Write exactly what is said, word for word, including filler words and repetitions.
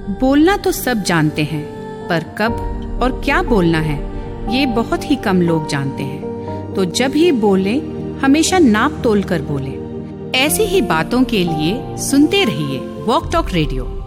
बोलना तो सब जानते हैं, पर कब और क्या बोलना है ये बहुत ही कम लोग जानते हैं। तो जब ही बोलें हमेशा नाप तोल कर बोलें। ऐसी ही बातों के लिए सुनते रहिए वॉक टॉक रेडियो।